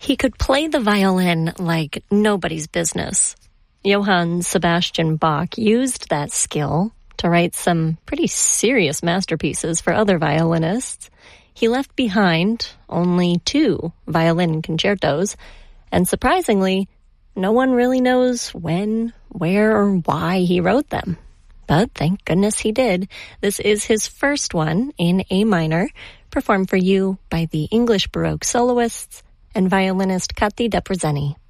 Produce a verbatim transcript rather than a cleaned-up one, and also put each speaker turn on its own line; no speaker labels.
He could play the violin like nobody's business. Johann Sebastian Bach used that skill to write some pretty serious masterpieces for other violinists. He left behind only two violin concertos, and surprisingly, no one really knows when, where, or why he wrote them. But thank goodness he did. This is his first one in A minor, performed for you by the English Baroque soloists and violinist Kati Deprezeni.